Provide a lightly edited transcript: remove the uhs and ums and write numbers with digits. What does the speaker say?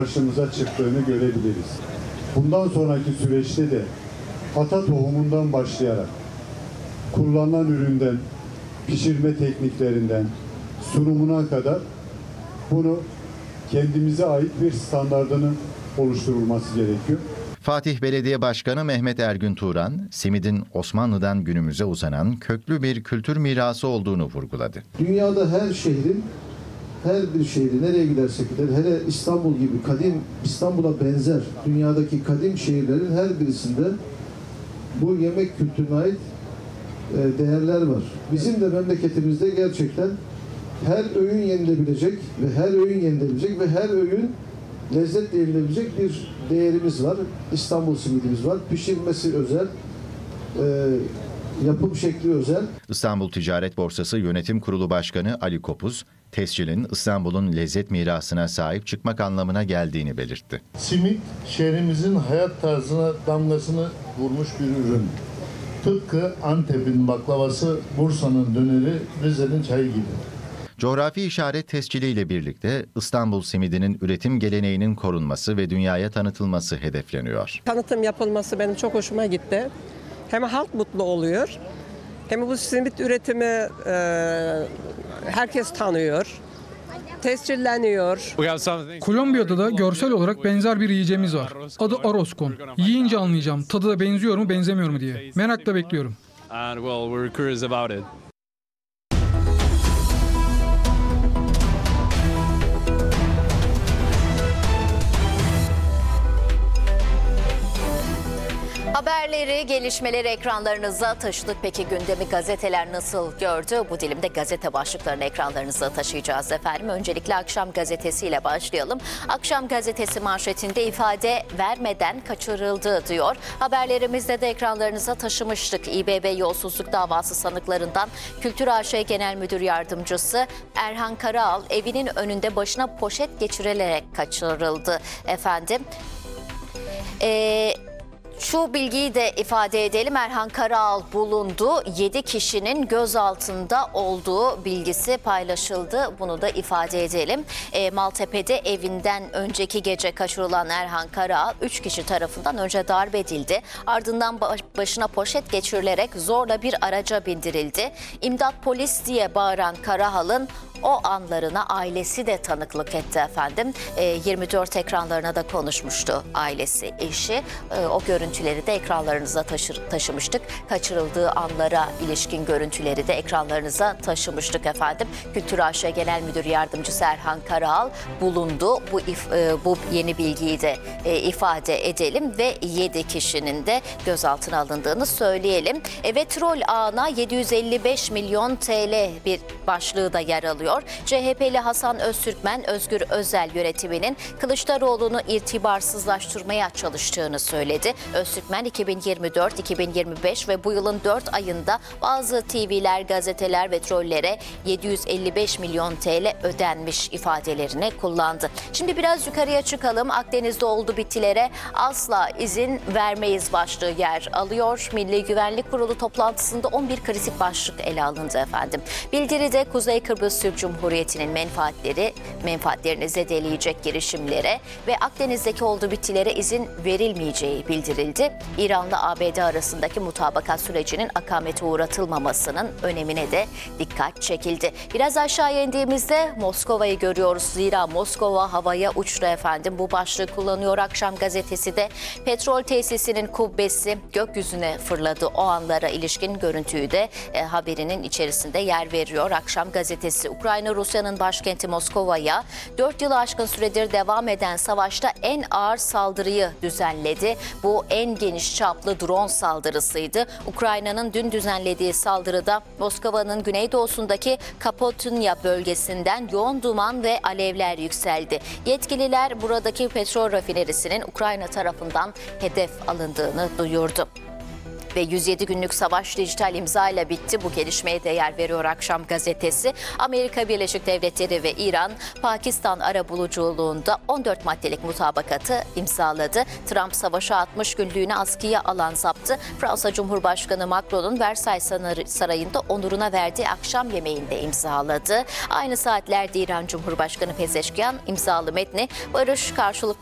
karşımıza çıktığını görebiliriz. Bundan sonraki süreçte de ata tohumundan başlayarak kullanılan üründen, pişirme tekniklerinden, sunumuna kadar bunu kendimize ait bir standardının oluşturulması gerekiyor. Fatih Belediye Başkanı Mehmet Ergün Turan, simidin Osmanlı'dan günümüze uzanan köklü bir kültür mirası olduğunu vurguladı. Dünyada her bir şehri nereye gidersek gidelim, hele İstanbul gibi kadim, İstanbul'a benzer dünyadaki kadim şehirlerin her birisinde bu yemek kültürüne ait değerler var. Bizim de memleketimizde gerçekten her öğün yenilebilecek ve her öğün lezzetle yenilebilecek bir değerimiz var. İstanbul simidimiz var. Pişirmesi özel, yapım şekli özel. İstanbul Ticaret Borsası Yönetim Kurulu Başkanı Ali Kopuz, tescilin İstanbul'un lezzet mirasına sahip çıkmak anlamına geldiğini belirtti. Simit, şehrimizin hayat tarzına damgasını vurmuş bir ürün. Tıpkı Antep'in baklavası, Bursa'nın döneri, Rize'nin çayı gibi. Coğrafi işaret tesciliyle birlikte İstanbul simidinin üretim geleneğinin korunması ve dünyaya tanıtılması hedefleniyor. Tanıtım yapılması benim çok hoşuma gitti. Hem halk mutlu oluyor, hem bu simit üretimi herkes tanıyor, tescilleniyor. Kolombiya'da da görsel olarak benzer bir yiyeceğimiz var. Adı Arroz-con. Yiyince anlayacağım tadı da benziyor mu benzemiyor mu diye. Merakla bekliyorum. Haberleri, gelişmeleri ekranlarınıza taşıdık. Peki gündemi gazeteler nasıl gördü? Bu dilimde gazete başlıklarını ekranlarınıza taşıyacağız efendim. Öncelikle Akşam Gazetesi'yle başlayalım. Akşam Gazetesi manşetinde ifade vermeden kaçırıldı diyor. Haberlerimizde de ekranlarınıza taşımıştık. İBB yolsuzluk davası sanıklarından Kültür AŞ Genel Müdür Yardımcısı Erhan Karaal evinin önünde başına poşet geçirilerek kaçırıldı efendim. Şu bilgiyi de ifade edelim. Erhan Karaal bulundu. 7 kişinin gözaltında olduğu bilgisi paylaşıldı. Bunu da ifade edelim. Maltepe'de evinden önceki gece kaçırılan Erhan Karaal 3 kişi tarafından önce darp edildi. Ardından başına poşet geçirilerek zorla bir araca bindirildi. İmdat polis diye bağıran Karaal'ın o anlarına ailesi de tanıklık etti efendim. 24 ekranlarına da konuşmuştu ailesi, eşi. O görüntüleri de ekranlarınıza taşımıştık. Kaçırıldığı anlara ilişkin görüntüleri de ekranlarınıza taşımıştık efendim. Kültür AŞ Genel Müdür Yardımcısı Erhan Karaal bulundu. Bu yeni bilgiyi de ifade edelim ve 7 kişinin de gözaltına alındığını söyleyelim. Ve troll ağına 755 milyon TL bir başlığı da yer alıyor. CHP'li Hasan Öztürkmen, Özgür Özel yönetiminin Kılıçdaroğlu'nu itibarsızlaştırmaya çalıştığını söyledi. Öztürkmen 2024, 2025 ve bu yılın 4 ayında bazı TV'ler, gazeteler ve trollere 755 milyon TL ödenmiş ifadelerini kullandı. Şimdi biraz yukarıya çıkalım. Akdeniz'de oldu bittilere asla izin vermeyiz başlığı yer alıyor. Milli Güvenlik Kurulu toplantısında 11 kritik başlık ele alındı efendim. Bildiride Kuzey Kıbrıs Türk Cumhuriyeti'nin menfaatlerini zedeleyecek girişimlere ve Akdeniz'deki oldu bittilere izin verilmeyeceği bildirildi. İran'la ABD arasındaki mutabakat sürecinin akamete uğratılmamasının önemine de dikkat çekildi. Biraz aşağıya indiğimizde Moskova'yı görüyoruz. Zira Moskova havaya uçtu efendim. Bu başlığı kullanıyor Akşam Gazetesi de. Petrol tesisinin kubbesi gökyüzüne fırladı. O anlara ilişkin görüntüyü de haberinin içerisinde yer veriyor Akşam Gazetesi. Ukrayna, Rusya'nın başkenti Moskova'ya 4 yılı aşkın süredir devam eden savaşta en ağır saldırıyı düzenledi. Bu en geniş çaplı drone saldırısıydı. Ukrayna'nın dün düzenlediği saldırıda Moskova'nın güneydoğusundaki Kapotunya bölgesinden yoğun duman ve alevler yükseldi. Yetkililer buradaki petrol rafinerisinin Ukrayna tarafından hedef alındığını duyurdu. Ve 107 günlük savaş dijital imza ile bitti. Bu gelişmeye de yer veriyor Akşam gazetesi. Amerika Birleşik Devletleri ve İran, Pakistan arabuluculuğunda 14 maddelik mutabakatı imzaladı. Trump savaşa 60 günlüğüne askıya alan saptı. Fransa Cumhurbaşkanı Macron'un Versailles Sarayı'nda onuruna verdiği akşam yemeğinde imzaladı. Aynı saatlerde İran Cumhurbaşkanı Pezeşkian imzalı metni barış, karşılıklı